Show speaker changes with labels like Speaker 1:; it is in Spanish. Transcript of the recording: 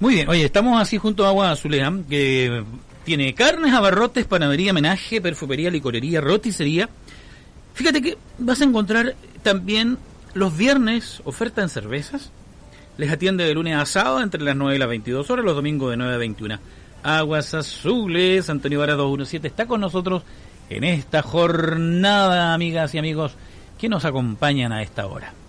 Speaker 1: Muy bien, oye, estamos así junto a Agua Azulea, que tiene carnes, abarrotes, panadería, menaje, perfumería, licorería, roticería. Fíjate que vas a encontrar también los viernes oferta en cervezas. Les atiende de lunes a sábado entre las 9 y las 22 horas, los domingos de 9 a 21. Aguas Azules, Antonio Vara 217 está con nosotros en esta jornada, amigas y amigos, que nos acompañan a esta hora.